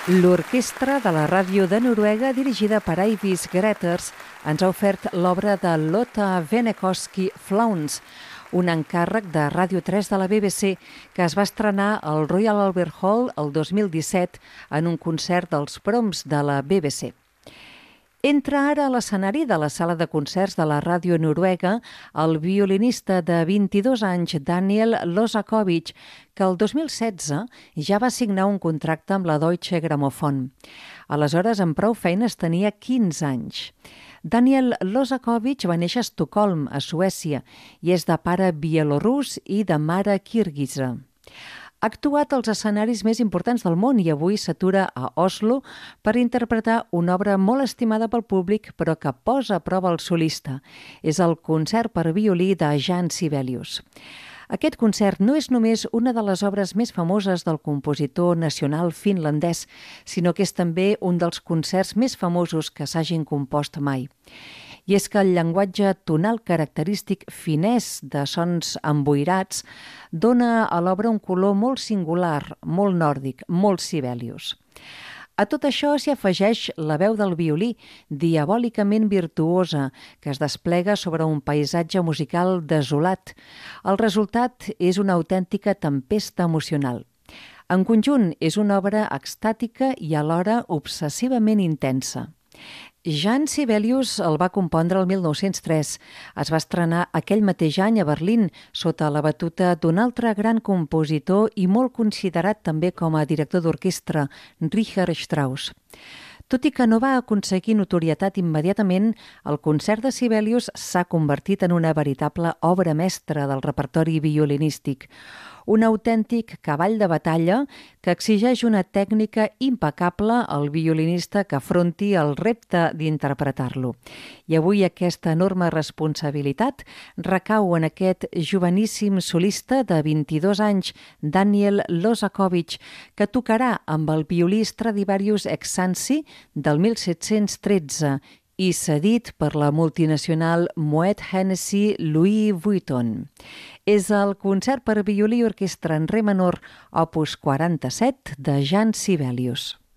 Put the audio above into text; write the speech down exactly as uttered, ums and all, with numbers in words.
L'orquestra de la ràdio de Noruega, dirigida per Eivis Greters, ens ha ofert l'obra de Lotta Venekoski Flauns, un encàrrec de Ràdio tres de la B B C que es va estrenar al Royal Albert Hall el dos mil disset en un concert dels proms de la B B C. Entra ara a l'escenari de la sala de concerts de la ràdio noruega el violinista de vint-i-dos anys Daniel Losakovic, que el dos mil setze ja va signar un contracte amb la Deutsche Grammophon. Aleshores, amb prou feines, tenia quinze anys. Daniel Losakovic va néixer a Estocolm, a Suècia, i és de pare bielorús i de mare kirguisa. Ha actuat als escenaris més importants del món i avui s'atura a Oslo per interpretar una obra molt estimada pel públic però que posa a prova el solista. És el concert per violí de Jan Sibelius. Aquest concert no és només una de les obres més famoses del compositor nacional finlandès, sinó que és també un dels concerts més famosos que s'hagin compost mai. I és que el llenguatge tonal característic finès de sons emboirats dona a l'obra un color molt singular, molt nòrdic, molt Sibelius. A tot això s'hi afegeix la veu del violí, diabòlicament virtuosa, que es desplega sobre un paisatge musical desolat. El resultat és una autèntica tempesta emocional. En conjunt, és una obra extàtica i alhora obsessivament intensa. Jan Sibelius el va compondre el mil nou-cents tres. Es va estrenar aquell mateix any a Berlín sota la batuta d'un altre gran compositor i molt considerat també com a director d'orquestra, Richard Strauss. Tot i que no va aconseguir notorietat immediatament, el concert de Sibelius s'ha convertit en una veritable obra mestra del repertori violinístic. Un autèntic cavall de batalla que exigeix una tècnica impecable al violinista que afronti el repte d'interpretar-lo. I avui aquesta enorme responsabilitat recau en aquest joveníssim solista de vint-i-dos anys, Daniel Losakovic, que tocarà amb el violí Stradivarius Exansi del mil set-cents tretze i cedit per la multinacional Moet Hennessy Louis Vuitton. És el concert per violí i orquestra en re menor, opus quaranta-set, de Jan Sibelius.